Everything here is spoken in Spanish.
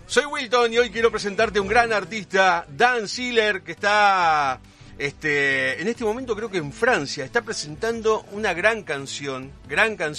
Soy Wilton y hoy quiero presentarte un gran artista, Dan Ziller, que está en este momento creo que en Francia. Está presentando una gran canción